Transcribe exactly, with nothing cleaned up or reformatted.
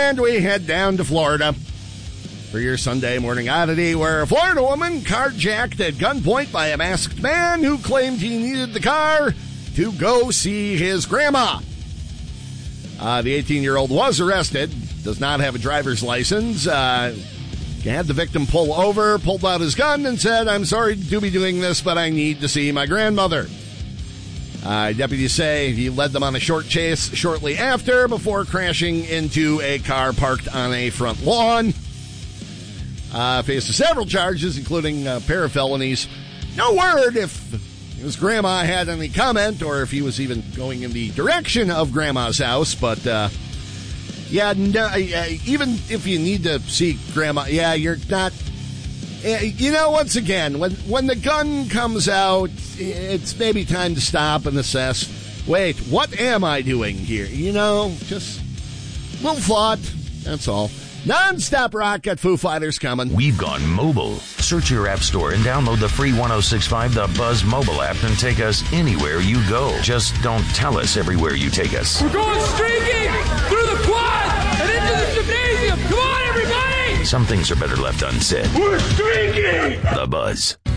And we head down to Florida for your Sunday morning oddity, where a Florida woman carjacked at gunpoint by a masked man who claimed he needed the car to go see his grandma. Uh, the eighteen-year-old was arrested, does not have a driver's license, uh, had the victim pull over, pulled out his gun, and said, "I'm sorry to be doing this, but I need to see my grandmother." Uh, deputies say he led them on a short chase shortly after before crashing into a car parked on a front lawn. Uh, faced several charges, including a pair of felonies. No word if his grandma had any comment or if he was even going in the direction of grandma's house, but uh, yeah, no, uh, even if you need to see grandma, yeah, you're not. Uh, you know, once again, when when the gun comes out, it's maybe time to stop and assess. Wait, what am I doing here? You know, just a little thought. That's all. Non-stop rock at Foo Fighters coming. We've gone mobile. Search your app store and download the free ten sixty-five The Buzz mobile app and take us anywhere you go. Just don't tell us everywhere you take us. We're going streaking through the quad and into the gymnasium. Come on, everybody! Some things are better left unsaid. We're streaking! The Buzz.